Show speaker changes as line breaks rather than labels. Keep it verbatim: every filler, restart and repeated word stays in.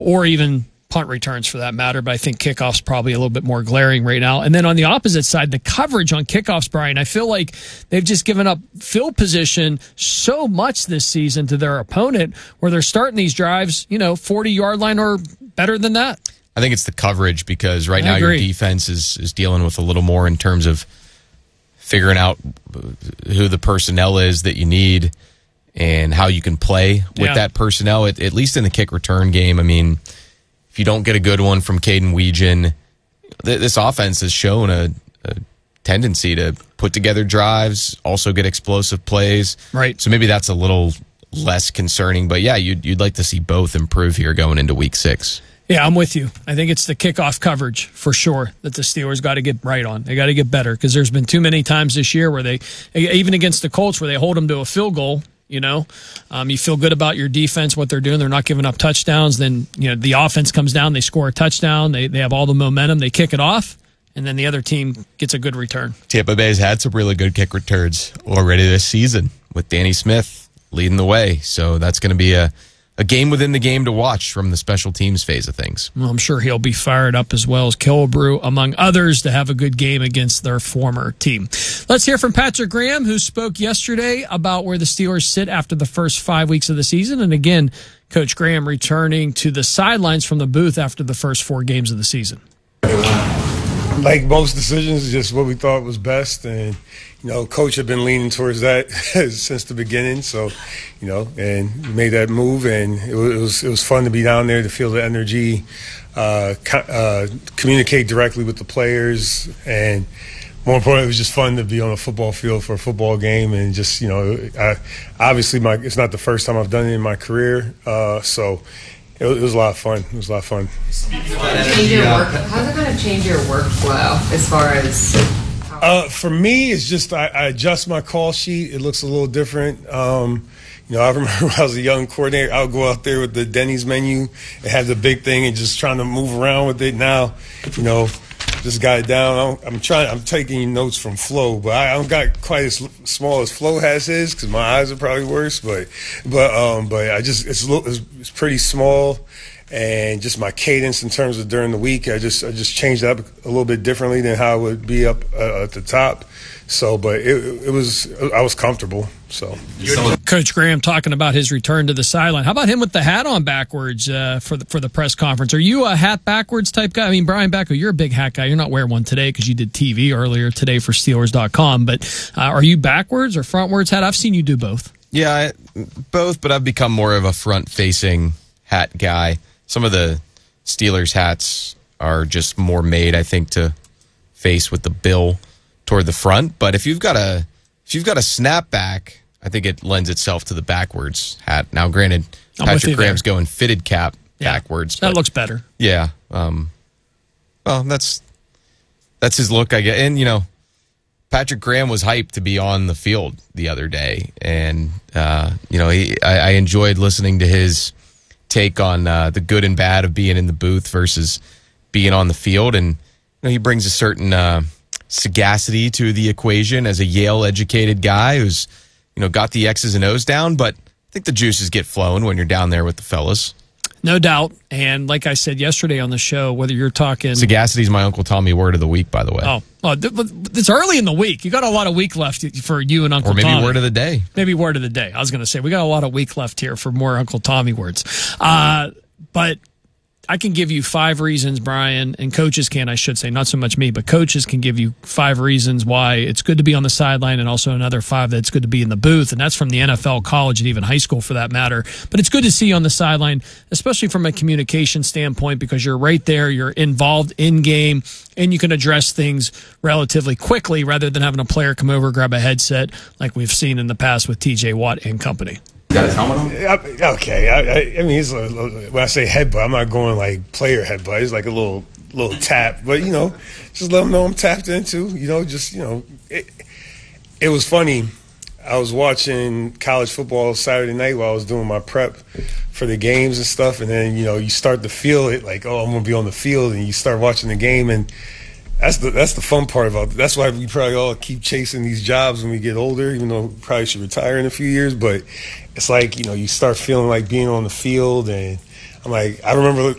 or even punt returns for that matter, but I think kickoffs probably a little bit more glaring right now. And then on the opposite side, the coverage on kickoffs, Brian, I feel like they've just given up field position so much this season to their opponent where they're starting these drives, you know, forty-yard line or better than that.
I think it's the coverage because right
I
now
agree.
your defense is, is dealing with a little more in terms of figuring out who the personnel is that you need and how you can play with
Yeah.
that personnel, at, at least in the kick return game. I mean, if you don't get a good one from Caden Weegan, th- this offense has shown a, a tendency to put together drives, also get explosive plays.
Right.
So maybe that's a little less concerning. But yeah, you'd, you'd like to see both improve here going into week six.
Yeah, I'm with you. I think it's the kickoff coverage for sure that the Steelers got to get right on. They got to get better because there's been too many times this year where they, even against the Colts, where they hold them to a field goal. You know, um, you feel good about your defense, what they're doing. They're not giving up touchdowns. Then, you know, the offense comes down, they score a touchdown, they they have all the momentum, they kick it off, and then the other team gets a good return.
Tampa Bay's had some really good kick returns already this season with Danny Smith leading the way. So that's going to be a, a game within the game to watch from the special teams phase of things.
Well, I'm sure he'll be fired up as well as Killebrew, among others, to have a good game against their former team. Let's hear from Patrick Graham, who spoke yesterday about where the Steelers sit after the first five weeks of the season. And again, Coach Graham returning to the sidelines from the booth after the first four games of the season.
Like most decisions, just what we thought was best. And, you know, Coach had been leaning towards that since the beginning. So, you know, and we made that move. And it was it was fun to be down there, to feel the energy, uh, co- uh, communicate directly with the players. And more importantly, it was just fun to be on a football field for a football game. And just, you know, I, obviously my it's not the first time I've done it in my career. Uh, so it was, it was a lot of fun. It was a lot of fun.
Change your work. How's it going to change your workflow as far as?
Uh, for me, it's just I, I adjust my call sheet. It looks a little different. Um, you know, I remember when I was a young coordinator, I would go out there with the Denny's menu and have the big thing and just trying to move around with it. Now, you know, just got it down. I don't, I'm trying. I'm taking notes from Flo, but I don't got quite as small as Flo has his because my eyes are probably worse. But, but, um, but I just it's a little, it's, it's pretty small. And just my cadence in terms of during the week, I just I just changed up a little bit differently than how it would be up uh, at the top. So, but it, it was I was comfortable. So,
Coach Graham talking about his return to the sideline. How about him with the hat on backwards uh, for the for the press conference? Are you a hat backwards type guy? I mean, Brian Backo, you're a big hat guy. You're not wearing one today because you did T V earlier today for Steelers dot com. But uh, are you backwards or frontwards hat? I've seen you do both.
Yeah, I, both, but I've become more of a front-facing hat guy. Some of the Steelers hats are just more made, I think, to face with the bill toward the front. But if you've got a if you've got a snapback, I think it lends itself to the backwards hat. Now, granted,
I'm with
Patrick
you
Graham's
there.
going fitted cap
Yeah,
backwards.
that
but,
looks better.
Yeah. Um, well, that's that's his look, I guess. And, you know, Patrick Graham was hyped to be on the field the other day. And, uh, you know, he, I, I enjoyed listening to his take on uh, the good and bad of being in the booth versus being on the field. And, you know, he brings a certain uh, sagacity to the equation as a Yale-educated guy who's, you know, got the X's and O's down. But I think the juices get flowing when you're down there with the fellas.
No doubt. And like I said yesterday on the show, whether you're talking...
Sagacity is my Uncle Tommy word of the week, by the way.
Oh, oh, it's early in the week. You got a lot of week left for you and Uncle
Or maybe
Tommy.
word of the day.
Maybe word of the day. I was going to say, we got a lot of week left here for more Uncle Tommy words. Uh, but I can give you five reasons, Brian, and coaches can, I should say, not so much me, but coaches can give you five reasons why it's good to be on the sideline and also another five that it's good to be in the booth. And that's from the N F L, college, and even high school for that matter. But it's good to see you on the sideline, especially from a communication standpoint, because you're right there, you're involved in game, and you can address things relatively quickly rather than having a player come over, grab a headset like we've seen in the past with T J Watt and company.
Got his helmet on?
Okay, I, I, I mean, it's a, when I say headbutt, I'm not going like player headbutt. It's like a little little tap, but you know, just let them know I'm tapped into. You know, just you know, it, it was funny. I was watching college football Saturday night while I was doing my prep for the games and stuff, and then you know, you start to feel it like, oh, I'm gonna be on the field, and you start watching the game, and that's the that's the fun part about it. That's why we probably all keep chasing these jobs when we get older, even though we probably should retire in a few years. But it's like, you know, you start feeling like being on the field, and I'm like, I remember